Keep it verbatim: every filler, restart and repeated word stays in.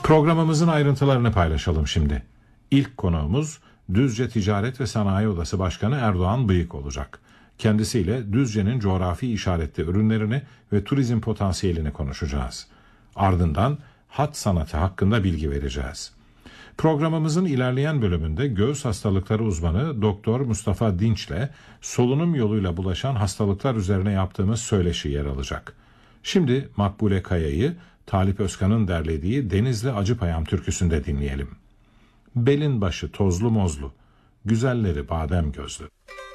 Programımızın ayrıntılarını paylaşalım şimdi. İlk konuğumuz Düzce Ticaret ve Sanayi Odası Başkanı Erdoğan Bıyık olacak. Kendisiyle Düzce'nin coğrafi işaretli ürünlerini ve turizm potansiyelini konuşacağız. Ardından hat sanatı hakkında bilgi vereceğiz. Programımızın ilerleyen bölümünde göğüs hastalıkları uzmanı Doktor Mustafa Dinç'le solunum yoluyla bulaşan hastalıklar üzerine yaptığımız söyleşi yer alacak. Şimdi Makbule Kaya'yı Talip Özkan'ın derlediği Denizli Acıpayam türküsünde dinleyelim. Belin başı tozlu mozlu, güzelleri badem gözlü.